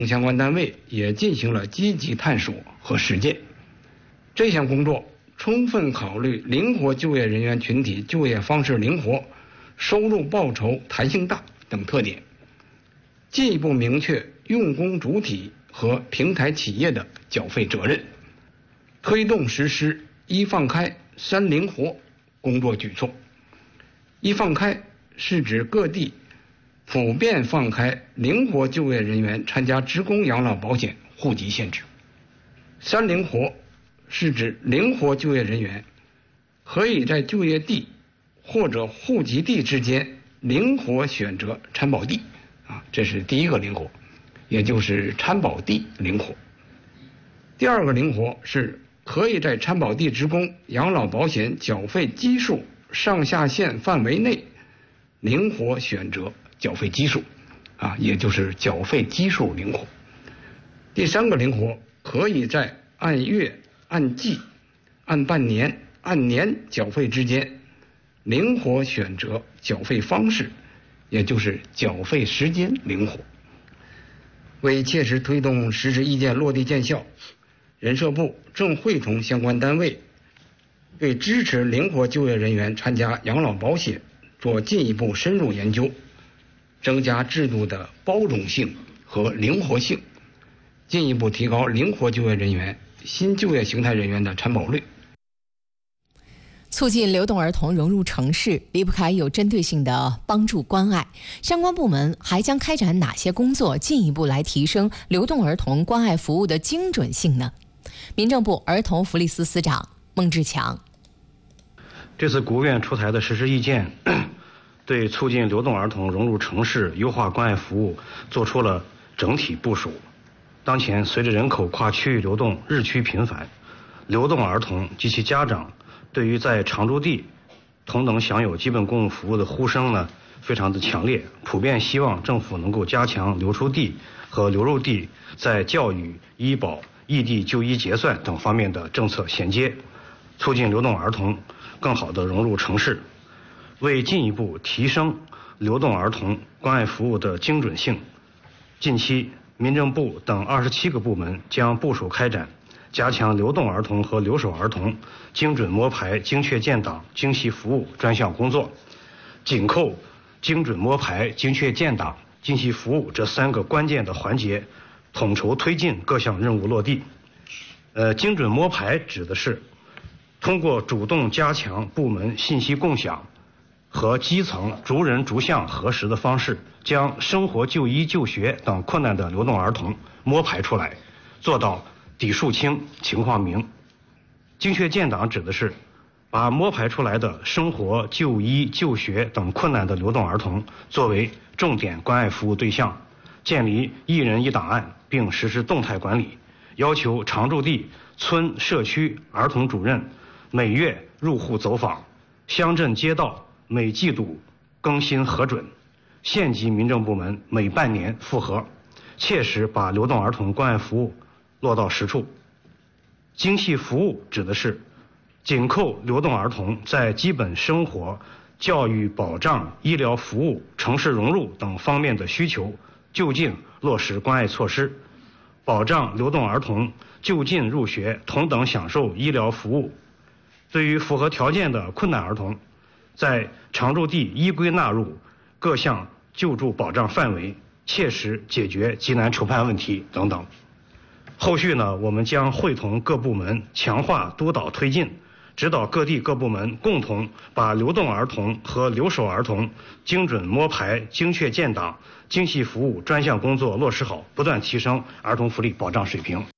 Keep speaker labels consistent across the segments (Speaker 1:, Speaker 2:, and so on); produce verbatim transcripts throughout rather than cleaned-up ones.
Speaker 1: 相关单位也进行了积极探索和实践。这项工作充分考虑灵活就业人员群体就业方式灵活、收入报酬弹性大等特点，进一步明确用工主体和平台企业的缴费责任，推动实施一放开三灵活工作举措。一放开是指各地普遍放开灵活就业人员参加职工养老保险户籍限制。三灵活是指灵活就业人员可以在就业地或者户籍地之间灵活选择参保地啊，这是第一个灵活，也就是参保地灵活。第二个灵活是可以在参保地职工养老保险缴费基数上下限范围内灵活选择缴费基数啊，也就是缴费基数灵活。第三个灵活可以在按月、按季、按半年、按年缴费之间灵活选择缴费方式，也就是缴费时间灵活。为切实推动实施意见落地见效，人社部正会同相关单位对支持灵活就业人员参加养老保险做进一步深入研究，增加制度的包容性和灵活性，进一步提高灵活就业人员、新就业形态人员的参保率。
Speaker 2: 促进流动儿童融入城市，离不开有针对性的帮助关爱。相关部门还将开展哪些工作，进一步来提升流动儿童关爱服务的精准性呢？民政部儿童福利司司长孟志强。
Speaker 3: 这次国务院出台的实施意见，对促进流动儿童融入城市、优化关爱服务做出了整体部署。当前，随着人口跨区域流动日趋频繁，流动儿童及其家长对于在常住地同等享有基本公共服务的呼声呢，非常的强烈，普遍希望政府能够加强流出地和流入地在教育、医保、异地就医结算等方面的政策衔接，促进流动儿童更好地融入城市。为进一步提升流动儿童关爱服务的精准性，近期民政部等二十七个部门将部署开展加强流动儿童和留守儿童精准摸排、精确建档、精细服务专项工作，紧扣精准摸排、精确建档、精细服务这三个关键的环节，统筹推进各项任务落地。呃，精准摸排指的是通过主动加强部门信息共享和基层逐人逐项核实的方式，将生活、就医、就学等困难的流动儿童摸排出来，做到底数清、情况明。精确建档指的是把摸排出来的生活、就医、就学等困难的流动儿童作为重点关爱服务对象，建立一人一档案，并实施动态管理，要求常住地村社区儿童主任每月入户走访，乡镇街道每季度更新核准，县级民政部门每半年复核，切实把流动儿童关爱服务落到实处。精细服务指的是紧扣流动儿童在基本生活、教育保障、医疗服务、城市融入等方面的需求，就近落实关爱措施，保障流动儿童就近入学，同等享受医疗服务。对于符合条件的困难儿童，在常住地依规纳入各项救助保障范围，切实解决急难愁盼问题等等。后续呢，我们将会同各部门强化督导推进，指导各地各部门共同把流动儿童和留守儿童精准摸排、精确建档、精细服务专项工作落实好，不断提升儿童福利保障水平。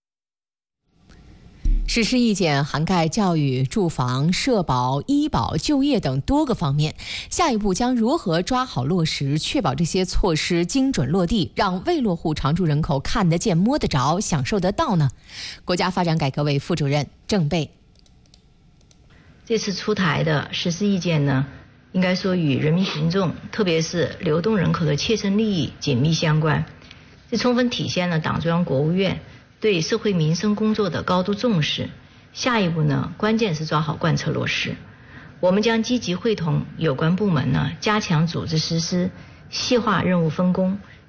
Speaker 2: 实施意见涵盖教育、住房、社保、医保、就业等多个方面，下一步将如何抓好落实，确保这些措施精准落地，让未落户常住人口看得见、摸得着、享受得到呢？国家发展改革委副主任郑贝。
Speaker 4: 这次出台的实施意见呢，应该说与人民群众，特别是流动人口的切身利益紧密相关，这充分体现了党中央、国务院对社会民生工作的高度重视。下一步呢，关键是抓好贯彻落实。我们将积极会同有关部门呢，加强组织实施，细化任务分工，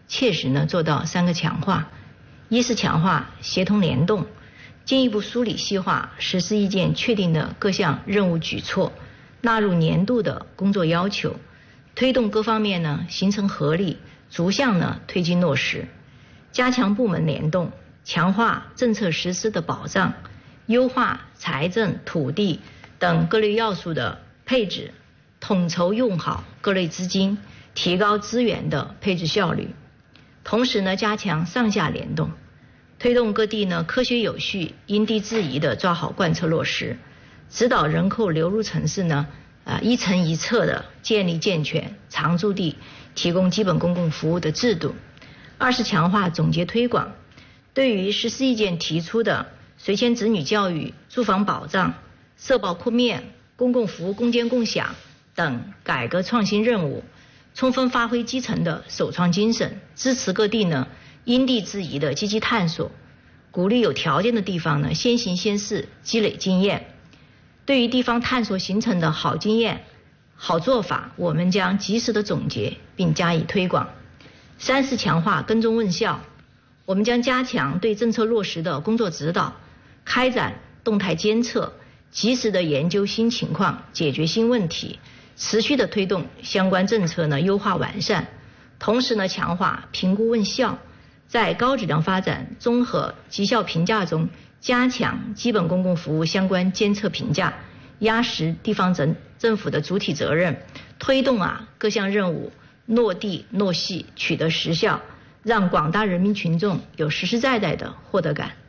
Speaker 4: 切实呢做到三个强化：一是强化协同联动，进一步梳理细化实施意见确定的各项任务举措，纳入年度的工作要求，推动各方面呢形成合力，逐项呢推进落实，加强部门联动，强化政策实施的保障，优化财政、土地等各类要素的配置，统筹用好各类资金，提高资源的配置效率。同时呢，加强上下联动，推动各地呢科学有序、因地制宜的抓好贯彻落实，指导人口流入城市呢，啊、呃、一层一策的建立健全常住地提供基本公共服务的制度。二是强化总结推广，对于实施意见提出的随迁子女教育、住房保障、社保扩面、公共服务攻坚共享等改革创新任务，充分发挥基层的首创精神，支持各地呢因地制宜的积极探索，鼓励有条件的地方呢先行先试，积累经验。对于地方探索形成的好经验、好做法，我们将及时的总结并加以推广。三是强化跟踪问效，我们将加强对政策落实的工作指导，开展动态监测，及时的研究新情况，解决新问题，持续的推动相关政策呢优化完善。同时呢，强化评估问效，在高质量发展综合绩效评价中，加强基本公共服务相关监测评价，压实地方政政府的主体责任，推动啊各项任务落地落细，取得实效，让广大人民群众有实实在在的获得感。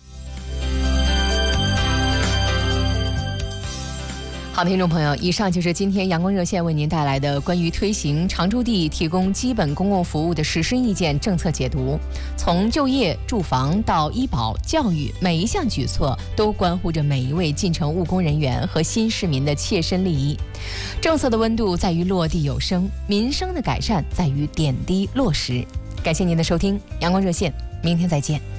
Speaker 2: 好，听众朋友，以上就是今天阳光热线为您带来的关于推行常住地提供基本公共服务的实施意见政策解读。从就业、住房到医保、教育，每一项举措都关乎着每一位进城务工人员和新市民的切身利益。政策的温度在于落地有声，民生的改善在于点滴落实。感谢您的收听，阳光热线，明天再见。